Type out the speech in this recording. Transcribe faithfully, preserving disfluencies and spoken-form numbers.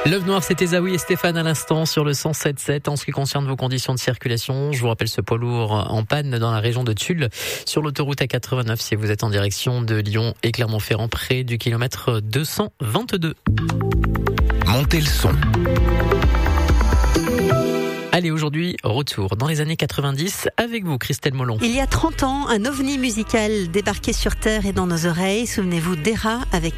L'œuvre noire, c'était Zawi et Stéphane à l'instant sur le cent sept sept. En ce qui concerne vos conditions de circulation, je vous rappelle ce poids lourd en panne dans la région de Tulle sur l'autoroute A quatre-vingt-neuf si vous êtes en direction de Lyon et Clermont-Ferrand près du kilomètre deux cent vingt-deux. Montez le son. Allez, aujourd'hui, retour dans les années quatre-vingt-dix avec vous, Christelle Molon. Il y a trente ans, un ovni musical débarquait sur Terre et dans nos oreilles. Souvenez-vous d'Era avec